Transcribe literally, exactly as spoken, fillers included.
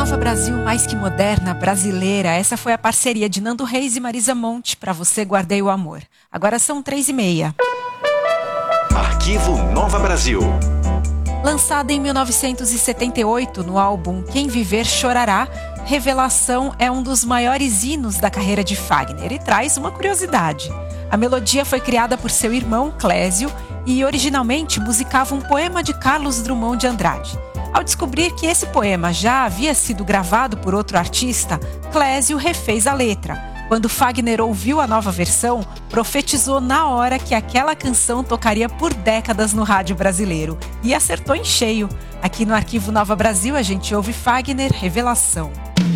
Nova Brasil, mais que moderna, brasileira. Essa foi a parceria de Nando Reis e Marisa Monte. Pra você, guardei o amor. Agora são três e meia. Arquivo Nova Brasil. Lançada em mil novecentos e setenta e oito no álbum Quem Viver Chorará, Revelação é um dos maiores hinos da carreira de Fagner e traz uma curiosidade. A melodia foi criada por seu irmão, Clésio, e originalmente musicava um poema de Carlos Drummond de Andrade. Ao descobrir que esse poema já havia sido gravado por outro artista, Clésio refez a letra. Quando Fagner ouviu a nova versão, profetizou na hora que aquela canção tocaria por décadas no rádio brasileiro. E acertou em cheio. Aqui no Arquivo Nova Brasil a gente ouve Fagner, Revelação.